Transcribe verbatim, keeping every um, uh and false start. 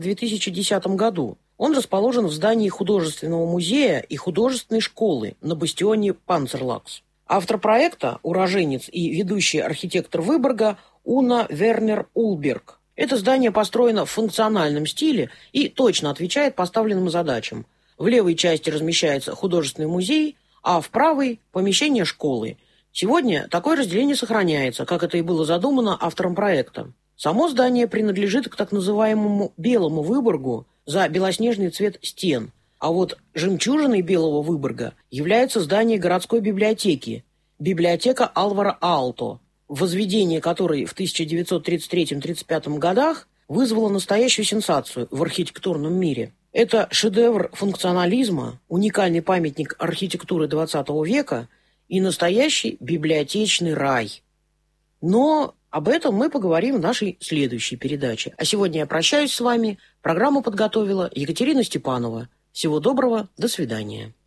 в две тысячи десятом году. Он расположен в здании художественного музея и художественной школы на бастионе Панцерлакс. Автор проекта – уроженец и ведущий архитектор Выборга Уна Вернер Ульберг. Это здание построено в функциональном стиле и точно отвечает поставленным задачам. В левой части размещается художественный музей, а в правой – помещение школы. Сегодня такое разделение сохраняется, как это и было задумано автором проекта. Само здание принадлежит к так называемому «белому Выборгу» за белоснежный цвет стен, а вот жемчужиной белого Выборга является здание городской библиотеки, библиотека Алвара Аалто, возведение которой в тысяча девятьсот тридцать третьем — тридцать пятом годах вызвало настоящую сенсацию в архитектурном мире. Это шедевр функционализма, уникальный памятник архитектуры двадцатого века и настоящий библиотечный рай. Но об этом мы поговорим в нашей следующей передаче. А сегодня я прощаюсь с вами. Программу подготовила Екатерина Степанова. Всего доброго, до свидания.